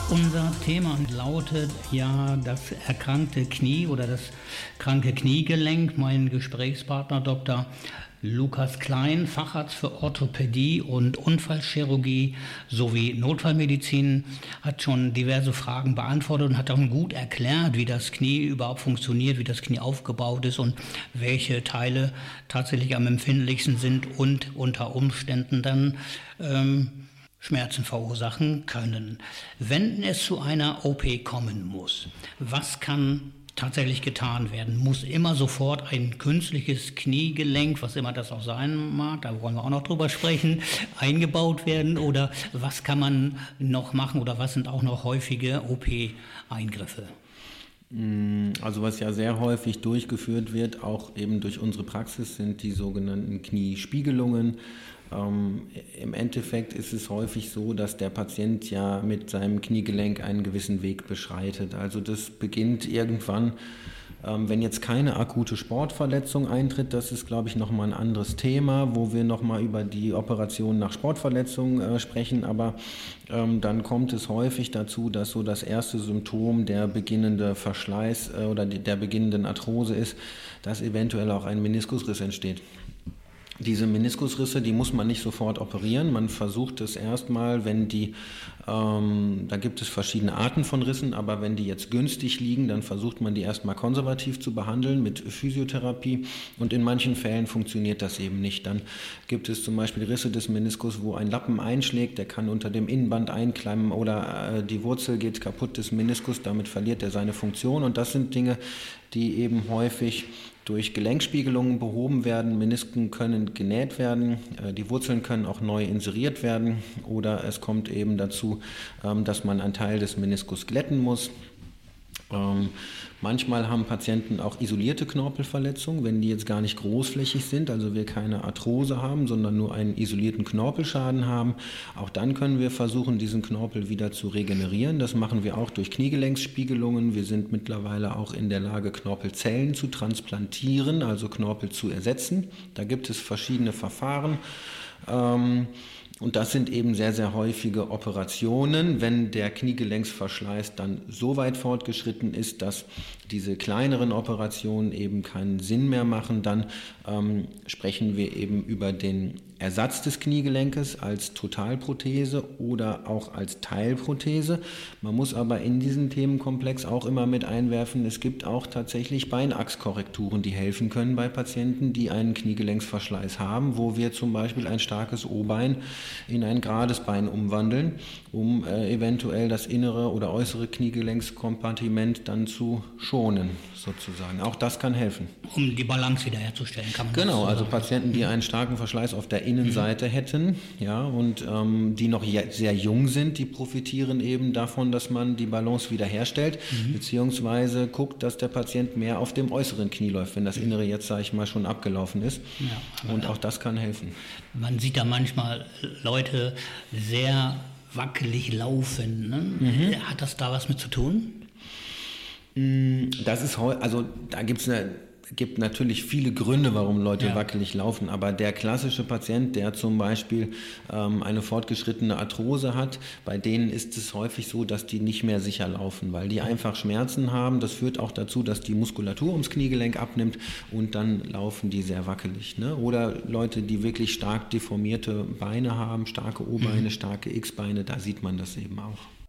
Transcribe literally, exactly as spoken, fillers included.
Unser Thema lautet ja das erkrankte Knie oder das kranke Kniegelenk. Mein Gesprächspartner Doktor Lukas Klein, Facharzt für Orthopädie und Unfallchirurgie sowie Notfallmedizin, hat schon diverse Fragen beantwortet und hat auch gut erklärt, wie das Knie überhaupt funktioniert, wie das Knie aufgebaut ist und welche Teile tatsächlich am empfindlichsten sind und unter Umständen dann ähm, Schmerzen verursachen können. Wenn es zu einer O P kommen muss, was kann tatsächlich getan werden? Muss immer sofort ein künstliches Kniegelenk, was immer das auch sein mag, da wollen wir auch noch drüber sprechen, eingebaut werden? Oder was kann man noch machen oder was sind auch noch häufige O P-Eingriffe? Also was ja sehr häufig durchgeführt wird, auch eben durch unsere Praxis, sind die sogenannten Kniespiegelungen. Ähm, im Endeffekt ist es häufig so, dass der Patient ja mit seinem Kniegelenk einen gewissen Weg beschreitet. Also das beginnt irgendwann, ähm, wenn jetzt keine akute Sportverletzung eintritt, das ist, glaube ich, nochmal ein anderes Thema, wo wir nochmal über die Operation nach Sportverletzungen äh, sprechen, aber ähm, dann kommt es häufig dazu, dass so das erste Symptom der beginnende Verschleiß äh, oder die, der beginnenden Arthrose ist, dass eventuell auch ein Meniskusriss entsteht. Diese Meniskusrisse, die muss man nicht sofort operieren. Man versucht es erstmal, wenn die, ähm, da gibt es verschiedene Arten von Rissen, aber wenn die jetzt günstig liegen, dann versucht man die erstmal konservativ zu behandeln mit Physiotherapie und in manchen Fällen funktioniert das eben nicht. Dann gibt es zum Beispiel Risse des Meniskus, wo ein Lappen einschlägt, der kann unter dem Innenband einklemmen oder äh, die Wurzel geht kaputt des Meniskus, damit verliert er seine Funktion und das sind Dinge, die eben häufig durch Gelenkspiegelungen behoben werden. Menisken können genäht werden, die Wurzeln können auch neu inseriert werden oder es kommt eben dazu, dass man einen Teil des Meniskus glätten muss. Ähm, manchmal haben Patienten auch isolierte Knorpelverletzungen, wenn die jetzt gar nicht großflächig sind, also wir keine Arthrose haben, sondern nur einen isolierten Knorpelschaden haben. Auch dann können wir versuchen, diesen Knorpel wieder zu regenerieren. Das machen wir auch durch Kniegelenksspiegelungen. Wir sind mittlerweile auch in der Lage, Knorpelzellen zu transplantieren, also Knorpel zu ersetzen. Da gibt es verschiedene Verfahren. Ähm, Und das sind eben sehr, sehr häufige Operationen. Wenn der Kniegelenksverschleiß dann so weit fortgeschritten ist, dass diese kleineren Operationen eben keinen Sinn mehr machen, dann ähm, sprechen wir eben über den Ersatz des Kniegelenkes als Totalprothese oder auch als Teilprothese. Man muss aber in diesen Themenkomplex auch immer mit einwerfen, es gibt auch tatsächlich Beinachskorrekturen, die helfen können bei Patienten, die einen Kniegelenksverschleiß haben, wo wir zum Beispiel ein starkes O-Bein in ein gerades Bein umwandeln, um äh, eventuell das innere oder äußere Kniegelenkskompartiment dann zu schonen, sozusagen. Auch das kann helfen. Um die Balance wiederherzustellen, kann man das Genau, so also sagen. Patienten, die einen starken Verschleiß auf der Innenseite mhm. hätten, ja, und ähm, die noch sehr jung sind, die profitieren eben davon, dass man die Balance wiederherstellt, mhm. beziehungsweise guckt, dass der Patient mehr auf dem äußeren Knie läuft, wenn das innere jetzt, sage ich mal, schon abgelaufen ist. Ja, und auch das kann helfen. Man sieht da manchmal Leute sehr wackelig laufen. Ne? Mhm. Hat das da was mit zu tun? Das ist heu- also da gibt es eine gibt natürlich viele Gründe, warum Leute ja. wackelig laufen, aber der klassische Patient, der zum Beispiel ähm, eine fortgeschrittene Arthrose hat, bei denen ist es häufig so, dass die nicht mehr sicher laufen, weil die einfach Schmerzen haben. Das führt auch dazu, dass die Muskulatur ums Kniegelenk abnimmt und dann laufen die sehr wackelig. Ne? Oder Leute, die wirklich stark deformierte Beine haben, starke O-Beine, mhm. starke X-Beine, da sieht man das eben auch.